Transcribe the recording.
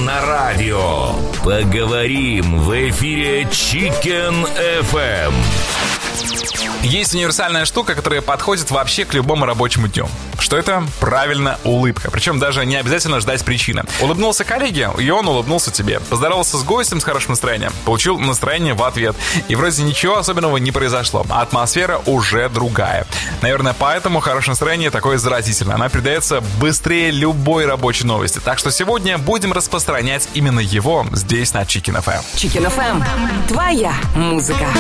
на радио. Поговорим в эфире Chicken FM. Есть универсальная штука, которая подходит вообще к любому рабочему дню. Что это? Правильно, улыбка. Причем даже не обязательно ждать причины. Улыбнулся коллеге, и он улыбнулся тебе. Поздоровался с гостем с хорошим настроением, получил настроение в ответ. И вроде ничего особенного не произошло. Атмосфера уже другая. Наверное, поэтому хорошее настроение такое заразительное. Она передается быстрее любой рабочей новости. Так что сегодня будем распространять именно его здесь на Chicken FM. Chicken FM. Твоя музыка.